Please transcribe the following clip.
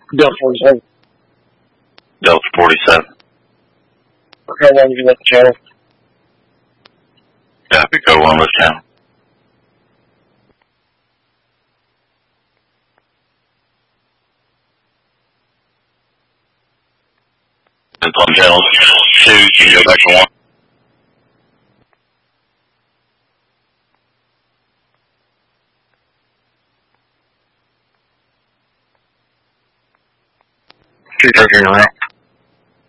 Delta 47. Delta 47. How long have you left the channel? Copy, go on this channel. It's on channel 2, you can go back to 1. Two turkey around.